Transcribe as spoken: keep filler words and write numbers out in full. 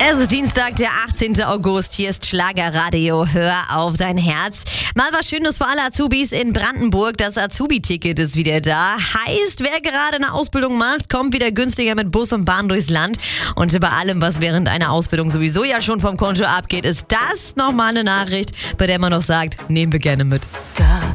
Es ist Dienstag, der achtzehnten August. Hier ist Schlagerradio. Hör auf dein Herz. Mal was Schönes für alle Azubis in Brandenburg. Das Azubi-Ticket ist wieder da. Heißt, wer gerade eine Ausbildung macht, kommt wieder günstiger mit Bus und Bahn durchs Land. Und bei allem, was während einer Ausbildung sowieso ja schon vom Konto abgeht, ist das nochmal eine Nachricht, bei der man noch sagt, nehmen wir gerne mit.